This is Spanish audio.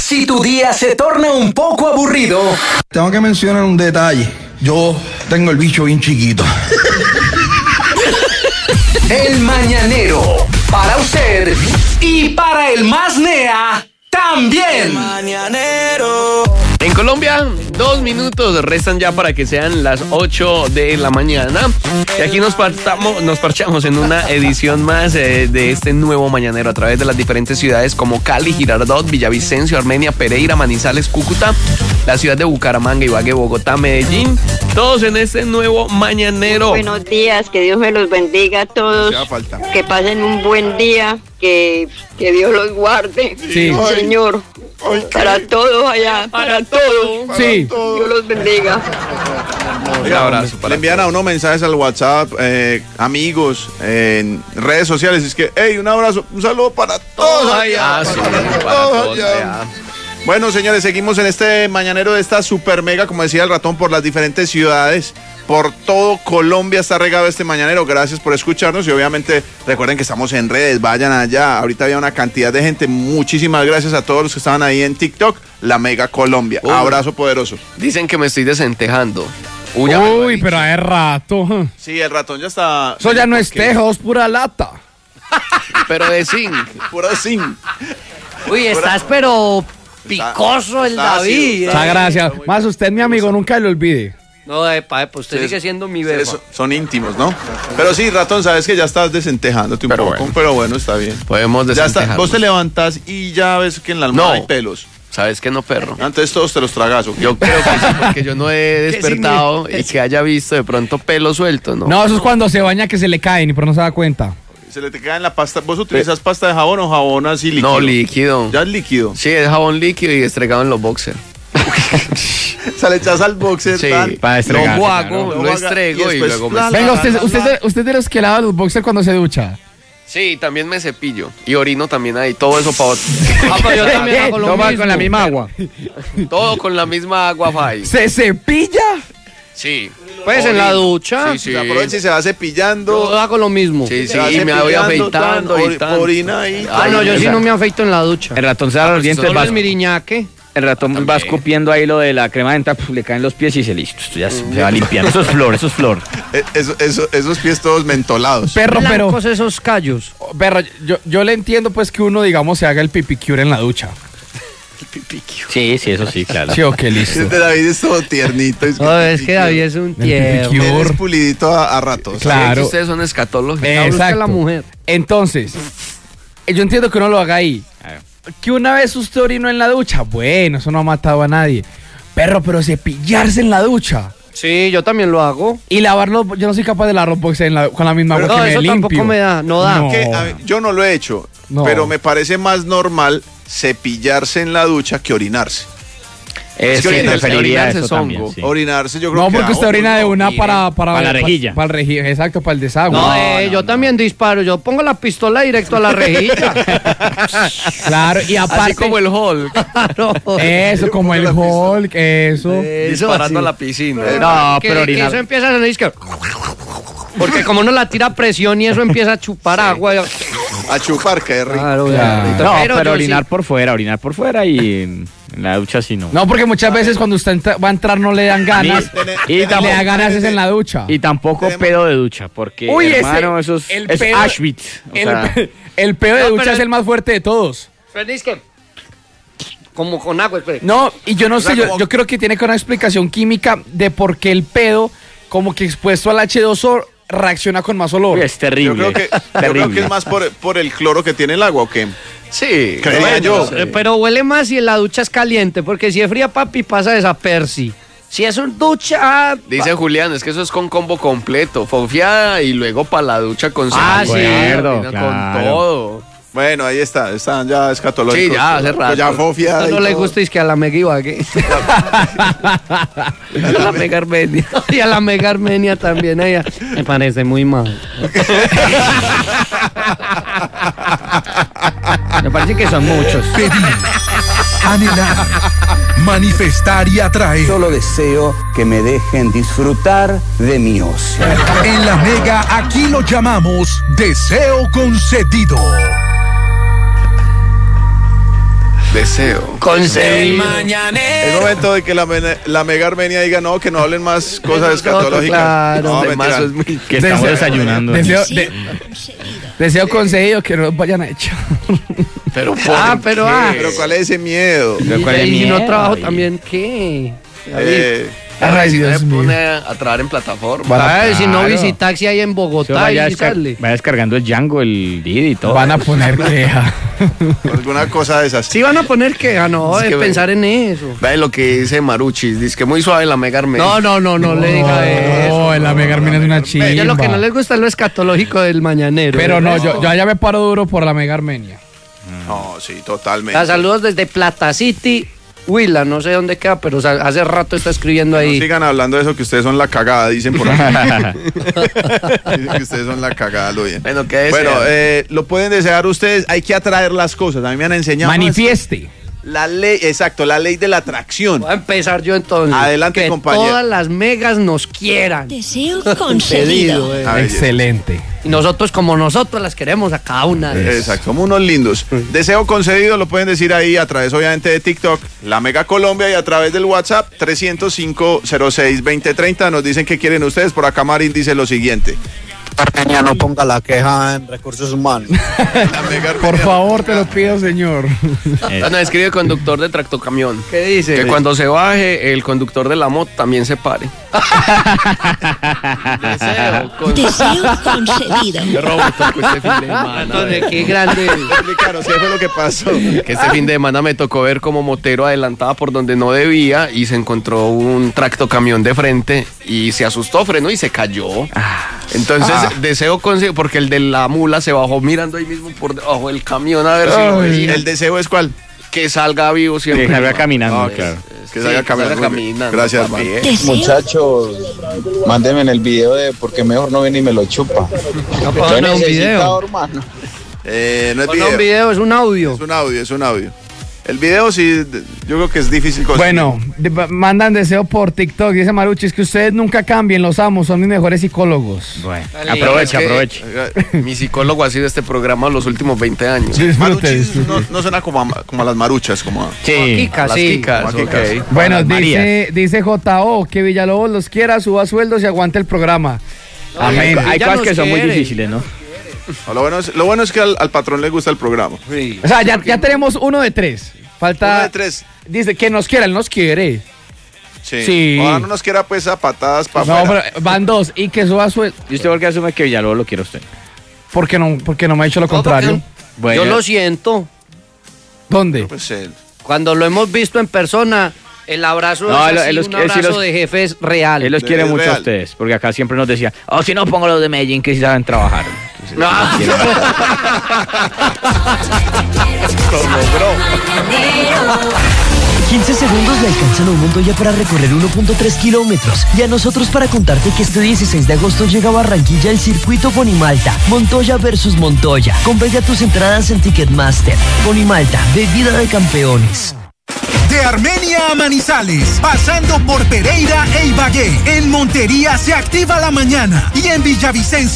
Si tu día se torna un poco aburrido, tengo que mencionar un detalle. Yo tengo el bicho bien chiquito. El Mañanero, para usted y para el más nea también. El Mañanero. En Colombia, 2 minutos restan ya para que sean las 8 de la mañana. Y aquí nos parchamos en una edición más de este nuevo Mañanero a través de las diferentes ciudades como Cali, Girardot, Villavicencio, Armenia, Pereira, Manizales, Cúcuta, la ciudad de Bucaramanga, Ibagué, Bogotá, Medellín. Todos en este nuevo Mañanero. Buenos días, que Dios me los bendiga a todos. Que pasen un buen día, que Dios los guarde. Sí. Señor. Para todos allá, para todos. Sí. Dios los bendiga. Un abrazo para Le envían a uno mensajes al WhatsApp, amigos, en redes sociales. Es que, hey, un abrazo, un saludo para todos allá. Para todos allá. Bueno, señores, seguimos en este Mañanero de esta super mega, como decía el ratón, por las diferentes ciudades. Por todo Colombia está regado este Mañanero. Gracias por escucharnos y obviamente recuerden que estamos en redes, vayan allá. Ahorita había una cantidad de gente. Muchísimas gracias a todos los que estaban ahí en TikTok. La Mega Colombia. Abrazo poderoso. Dicen que me estoy desentejando. Uy, pero hace rato. Sí, el ratón ya está... Eso ya no es tejo, es pura lata. Pero de zinc. Puro zinc. Uy, estás pero picoso el David. Muchas gracias. Más usted, mi amigo, nunca lo olvide. No, pues usted sigue siendo mi beba. Son íntimos, ¿no? Pero sí, ratón, sabes que ya estás desentejándote un poco, pero bueno, está bien. Podemos desentejarnos. Vos te levantas y ya ves que en la almohada hay pelos. ¿Sabes que no, perro? Antes todos te los tragas, ¿o qué? Yo creo que sí, porque yo no he despertado y que haya visto de pronto pelo suelto, ¿no? No, eso es cuando se baña que se le caen y pero no se da cuenta. Se le te cae en la pasta. ¿Vos utilizas pasta de jabón o jabón así líquido? No, líquido. Ya es líquido. Sí, es jabón líquido y estregado en los boxers. O sea, le echas al boxer, sí, para estregar. Lo hago, lo estrego y luego me... Venga, usted de los que lava los boxers cuando se ducha. Sí, también me cepillo. Y orino también ahí. Todo eso para otro. Pero yo también hago lo mismo. Con la misma agua. Todo con la misma agua, Fai. ¿Se cepilla? Sí. Pues en la ducha. Sí, sí. O sea, aprovecha y se va cepillando. Yo hago lo mismo. Sí, sí, y me voy afeitando. Orina ahí. Ah, no, yo sí no me afeito en la ducha. El ratón se da los dientes. Solo el miriñaque. El ratón va escupiendo ahí lo de la crema dental, le caen los pies y se listo. Esto ya se va limpiando. Eso es flor, eso es flor. Esos pies todos mentolados. Pero. Esos callos. Perro, yo le entiendo pues que uno, digamos, se haga el pipicure en la ducha. Sí, eso sí, claro. Sí, ok, listo. Este David es todo tiernito. Es que David es un tierno. Es pulidito a ratos. Claro. Ustedes son escatólogos. Exacto. La mujer. Entonces, yo entiendo que uno lo haga ahí. Que una vez usted orinó en la ducha, bueno, eso no ha matado a nadie. Perro, pero cepillarse en la ducha. Sí, yo también lo hago. Y lavarlo, yo no soy capaz de lavar los boxers con la misma agua que me eso limpio. tampoco me da, no da. No. Yo no lo he hecho, pero me parece más normal cepillarse en la ducha que orinarse. Es que preferiría eso también, también, sí. Orinarse yo creo No, que... porque usted orina de una para la rejilla. Para el rejilla, exacto, para el desagüe. No, yo también disparo. Yo pongo la pistola directo a la rejilla. Claro, y aparte... Así como el Hulk. Claro. Eso, como el Hulk, eso. Disparando a la piscina. No, Que pero orinar. eso empieza a salir que... Porque como uno la tira a presión y eso empieza a chupar agua. A chupar, qué rico. Claro, No, pero yo orinar sí. por fuera y en la ducha sí no. No, porque muchas veces cuando usted va a entrar no le dan ganas. Y le da ganas es en la ducha. Y tampoco pedo de ducha, porque, Uy, hermano, eso es Auschwitz. El pedo de No, ducha pero es el más fuerte de todos. Pero es que... Como con agua, espere. No, y yo no sé, yo creo que tiene que una explicación química de por qué el pedo, como que expuesto al H2O, reacciona con más olor. Uy, es terrible. Yo creo que es más por el cloro que tiene el agua, ¿o qué? Sí. Creía yo. Pero huele más si la ducha es caliente, porque si es fría, papi, pasa desaperci. Si es una ducha... Dice Julián, es que eso es con combo completo. Fofiada y luego para la ducha con Ah, sal, sí. con Claro. todo. Bueno, ahí están ya escatológicos. Sí, ya hace rato. Pues ya fofia. No le gusta, es que a la Mega Ibagué. A la Mega Armenia. Y a la Mega Armenia también, ella. Me parece muy mal. Me parece que son muchos. Pedir, anhelar, manifestar y atraer. Solo deseo que me dejen disfrutar de mi ocio. En la Mega aquí lo llamamos deseo concedido. Deseo. Concedido. Es momento de que la Mega Armenia diga no, que no hablen más cosas escatológicas. Claro. No, Además, mentira. es muy... Que estamos desayunando. Deseo concedido que no nos vayan a echar. Pero Pero ¿cuál es ese miedo? Y si no trabajo también, ¿qué? Ay, Dios me mío. pone a trabajar en plataforma. Si no visitaxi ahí en Bogotá Vaya, y sale. vaya descargando el Django, el Didi y todo. Van a poner queja. Alguna cosa de esas. Sí van a poner queja, no, Es de que pensar en eso. Ve lo que dice Maruchis, dice que muy suave la Mega Armenia. No le diga eso. No, la Mega Armenia es una chimba. Yo lo que no les gusta es lo escatológico del mañanero. Pero no, yo allá me paro duro por la Mega Armenia. No, sí, totalmente. Saludos desde Plata City, Huila, no sé dónde queda, pero hace rato está escribiendo No ahí. sigan hablando de eso, que ustedes son la cagada, dicen por ahí. Dicen que ustedes son la cagada, lo bien. Bueno, ¿qué Bueno, desean? lo pueden desear ustedes, hay que atraer las cosas. A mí me han enseñado. Manifieste. La ley, exacto, la ley de la atracción. Voy a empezar yo entonces. Adelante, que compañero. todas las megas nos quieran. Deseo Pedido, A ver, Excelente. Y nosotros como nosotros las queremos a cada una de ellas. Exacto, somos unos lindos. Deseo concedido, lo pueden decir ahí a través obviamente de TikTok, La Mega Colombia, y a través del WhatsApp 305-06-2030. Nos dicen qué quieren ustedes. Por acá Marín dice lo siguiente. Armenia no ponga la queja en recursos humanos. La Mega Por Armenia. favor, te lo pido, señor. No, escribe conductor de tractocamión. ¿Qué dice? Que cuando se baje, el conductor de la moto también se pare. Deseo concedido. Qué robo tocó este fin de semana. Entonces, qué grande. Explícanos, ¿qué fue lo que pasó? Que este fin de semana me tocó ver como motero adelantaba por donde no debía y se encontró un tractocamión de frente y se asustó, frenó y se cayó. Entonces, deseo conseguir, porque el de la mula se bajó mirando ahí mismo por debajo del camión a ver si lo veía. ¿El deseo es cuál? Que salga vivo siempre. Que salga caminando, claro. Que salga caminando. Muy bien. Gracias, papi, hermano. Deseo. Muchachos, mándenme en el video de porque mejor no viene y me lo chupa. No, Estoy pon un video. necesitado, hermano. No es Pon video. un video, es un audio. Es un audio. El video sí, yo creo que es difícil conseguir. Bueno, mandan deseo por TikTok. Dice Maruchis que ustedes nunca cambien, los amo, son mis mejores psicólogos. Bueno, Dale. aprovecha. Mi psicólogo ha sido este programa los últimos 20 años. Maruchis no suena como a las maruchas, como a... Sí. Kika, Las sí. Kikas, Como a ok. Kikas. Bueno, Las dice J.O. que Villalobos los quiera, suba sueldos y aguante el programa. Amén. Hay Ya cosas nos que son muy quiere. difíciles, ¿no? Lo bueno es que al patrón le gusta el programa. Sí. O sea, ya tenemos 1 de 3. Falta. 1 de 3. Dice que nos quiera, él nos quiere. Sí. Sí. Ahora no nos quiera pues a patadas para No, afuera. pero van 2 y que suba sueldo. ¿Y usted por qué asume que Villalobos lo quiere a usted? Porque no me ha dicho lo contrario. Bueno, Yo lo siento. ¿Dónde? Pues, Cuando lo hemos visto en persona, el abrazo No, es así, él los- un él sí abrazo los- de jefes real. él los quiere Es mucho a real. ustedes, porque acá siempre nos decía, si no pongo los de Medellín que sí saben trabajar. Entonces, No. los quiere mucho. 15 segundos le alcanzan a un Montoya para recorrer 1.3 kilómetros y a nosotros para contarte que este 16 de agosto llega a Barranquilla el circuito Ponimalta, Montoya versus Montoya. Compra ya tus entradas en Ticketmaster. Ponimalta, bebida de campeones. De Armenia a Manizales, pasando por Pereira e Ibagué. En Montería se activa la mañana y en Villavicencio